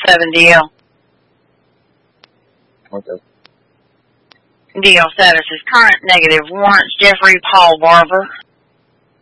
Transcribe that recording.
DL. Okay. DL status is current, negative warrants, Jeffrey Paul Barber.